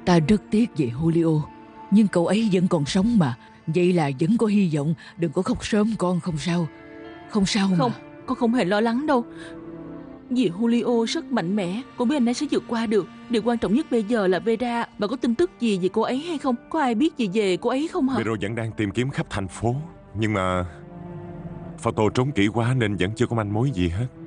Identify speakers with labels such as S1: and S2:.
S1: Ta rất tiếc về Julio, nhưng cậu ấy vẫn còn sống mà. Vậy là vẫn có hy vọng. Đừng có khóc sớm con, không sao. Không sao mà.
S2: Không, con không hề lo lắng đâu. Vì Julio rất mạnh mẽ, con biết anh ấy sẽ vượt qua được. Điều quan trọng nhất bây giờ là Vera. Bà có tin tức gì về cô ấy hay không? Có ai biết gì về cô ấy không hả?
S3: Vero vẫn đang tìm kiếm khắp thành phố, nhưng mà Photo trốn kỹ quá nên vẫn chưa có manh mối gì hết.